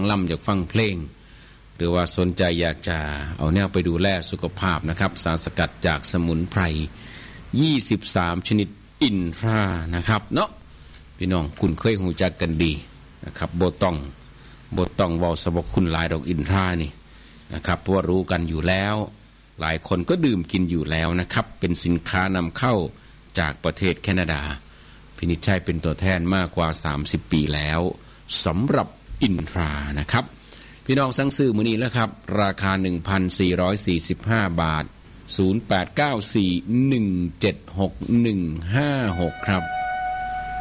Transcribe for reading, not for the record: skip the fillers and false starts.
ล่ำอยากฟังเพลงหรือว่าสนใจอยากจะเอาแนวไปดูแลสุขภาพนะครับสารสกัดจากสมุนไพร23ชนิดอินทรานะครับเนาะพี่น้องคุณเคยหูจักกันดีนะครับบ่ต้องเว้าสรรพคุณหลายดอกอินทรานี่นะครับเพราะว่ารู้กันอยู่แล้วหลายคนก็ดื่มกินอยู่แล้วนะครับเป็นสินค้านำเข้าจากประเทศแคนาดาพินิจชัยเป็นตัวแทนมากกว่า30ปีแล้วสำหรับอินทรานะครับพี่น้องสั่งซื้อมื้อนี้แล้วครับราคา 1,445 บาท0894176156ครับ